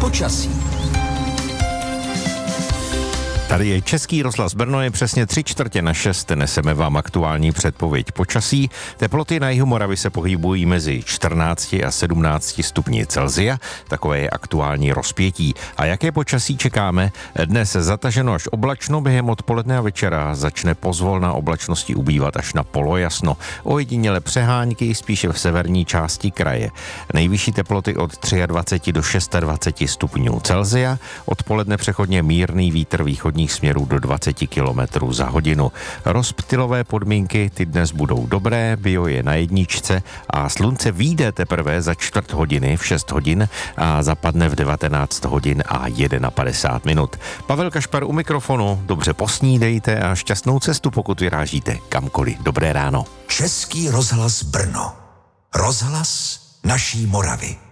počasí. Tady je Český rozhlas Brno, je přesně 5:45. Neseme vám aktuální předpověď počasí. Teploty na jihu Moravy se pohybují mezi 14 a 17 stupni Celsia. Takové je aktuální rozpětí. A jaké počasí čekáme? Dnes zataženo až oblačno, během odpoledne a večera začne pozvolna oblačnosti ubývat až na polojasno. Ojediněle přehánky spíše v severní části kraje. Nejvyšší teploty od 23 do 26 stupňů Celsia. Odpoledne přechodně mírný vítr východních směrů do 20 km za hodinu. Rozptylové podmínky ty dnes budou dobré, bio je na jedničce a slunce vyjde teprve za 4 hodiny v 6 hodin a zapadne v 19 hodin a 51 minut. Pavel Kašpar u mikrofonu, dobře posnídejte a šťastnou cestu, pokud vyrážíte kamkoliv. Dobré ráno. Český rozhlas Brno. Rozhlas naší Moravy.